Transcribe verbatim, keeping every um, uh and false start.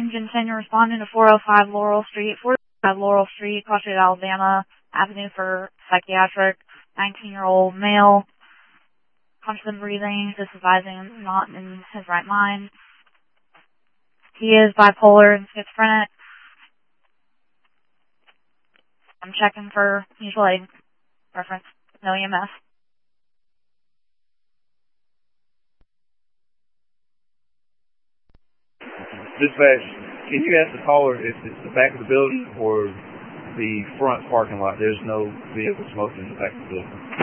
Engine ten, you're responding to four oh five Laurel Street, four oh five Laurel Street, Crossroads, Alabama, Avenue for psychiatric, nineteen-year-old male, conscious and breathing, disadvising, not in his right mind. He is bipolar and schizophrenic. I'm checking for mutual aid reference, no E M S. Dispatch, can you ask the caller if it's the back of the building or the front parking lot? There's no vehicle smoking in the back of the building.